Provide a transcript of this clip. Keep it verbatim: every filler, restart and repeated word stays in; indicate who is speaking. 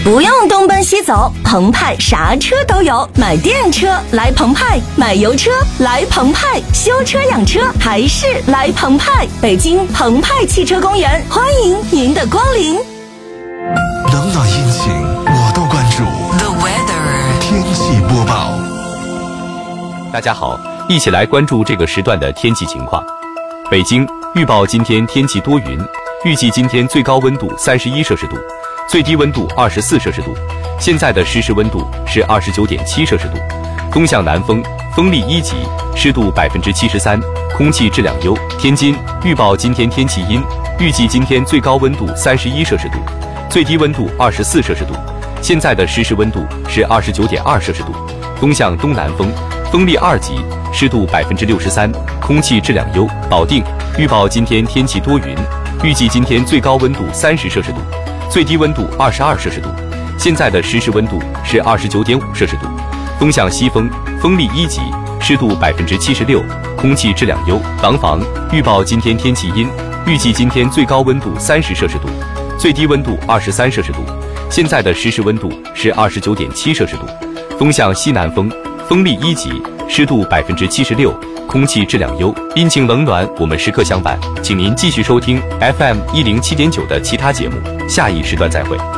Speaker 1: 不用东奔西走，澎湃啥车都有。买电车来澎湃，买油车来澎湃，修车养车还是来澎湃。北京澎湃汽车公园，欢迎您的光临。
Speaker 2: 冷暖阴晴我都关注。
Speaker 3: The weather
Speaker 2: 天气播报。
Speaker 4: 大家好，一起来关注这个时段的天气情况。北京预报今天天气多云，预计今天最高温度三十一摄氏度，最低温度二十四摄氏度。现在的实时温度是二十九点七摄氏度，东向南风，风力一级，湿度百分之七十三，空气质量优。天津预报今天天气阴，预计今天最高温度三十一摄氏度，最低温度二十四摄氏度。现在的实时温度是二十九点二摄氏度，东向东南风，风力二级，湿度百分之六十三，空气质量优。保定预报今天天气多云，预计今天最高温度三十摄氏度，最低温度二十二摄氏度。现在的实时温度是二十九点五摄氏度，东向西风，风力一级，湿度百分之七十六，空气质量优。廊坊预报今天天气阴，预计今天最高温度三十摄氏度，最低温度二十三摄氏度。现在的实时温度是二十九点七摄氏度，东向西南风，风力一级，湿度百分之七十六，空气质量优。阴晴冷暖，我们时刻相伴，请您继续收听 F M 一零七点九的其他节目，下一时段再会。